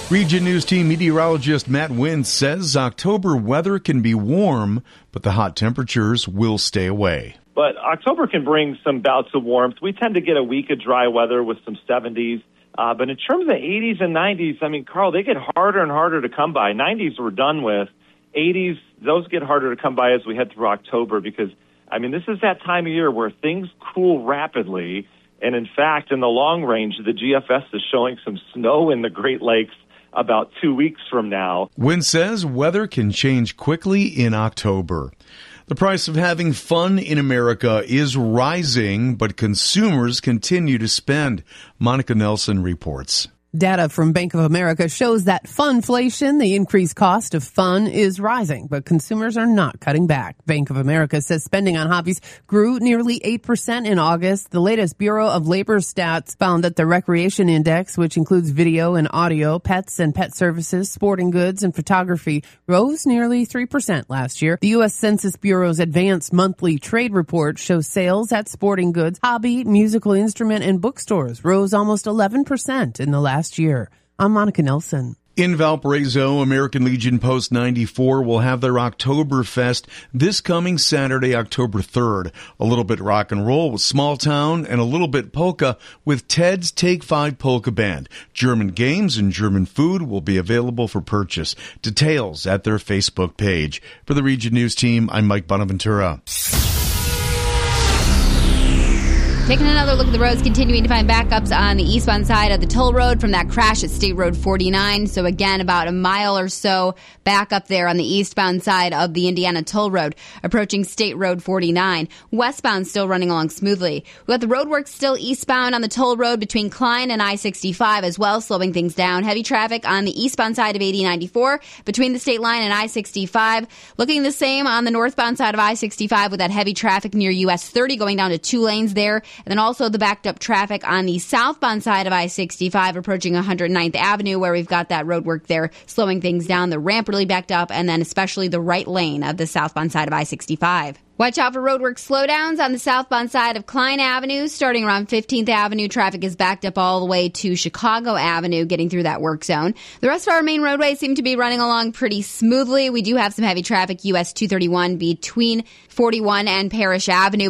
Region News Team meteorologist Matt Wynn says October weather can be warm, but the hot temperatures will stay away. But October can bring some bouts of warmth. We tend to get a week of dry weather with some 70s. But in terms of the 80s and 90s, I mean, Carl, they get harder and harder to come by. 90s we're done with. 80s, those get harder to come by as we head through October because, I mean, this is that time of year where things cool rapidly. And in fact, in the long range, the GFS is showing some snow in the Great Lakes about 2 weeks from now. Wynn says weather can change quickly in October. The price of having fun in America is rising, but consumers continue to spend. Monica Nelson reports. Data from Bank of America shows that funflation, the increased cost of fun, is rising, but consumers are not cutting back. Bank of America says spending on hobbies grew nearly 8% in August. The latest Bureau of Labor stats found that the Recreation Index, which includes video and audio, pets and pet services, sporting goods, and photography, rose nearly 3% last year. The U.S. Census Bureau's advanced monthly trade report shows sales at sporting goods, hobby, musical instrument, and bookstores rose almost 11% in the last year. I'm Monica Nelson. In Valparaiso, American Legion Post 94 will have their Oktoberfest this coming Saturday, October 3rd. A little bit rock and roll with Small Town and a little bit polka with Ted's Take 5 Polka Band. German games and German food will be available for purchase. Details at their Facebook page. For the Region News Team, I'm Mike Bonaventura. Taking another look at the roads, continuing to find backups on the eastbound side of the toll road from that crash at State Road 49. So again, about a mile or so back up there on the eastbound side of the Indiana toll road, approaching State Road 49. Westbound still running along smoothly. We've got the roadwork still eastbound on the toll road between Klein and I-65 as well, slowing things down. Heavy traffic on the eastbound side of 8094 between the state line and I-65. Looking the same on the northbound side of I-65 with that heavy traffic near US 30 going down to 2 lanes there. And then also the backed up traffic on the southbound side of I-65 approaching 109th Avenue where we've got that road work there slowing things down. The ramp really backed up and then especially the right lane of the southbound side of I-65. Watch out for roadwork slowdowns on the southbound side of Klein Avenue. Starting around 15th Avenue, traffic is backed up all the way to Chicago Avenue, getting through that work zone. The rest of our main roadways seem to be running along pretty smoothly. We do have some heavy traffic, US 231 between 41 and Parrish Avenue.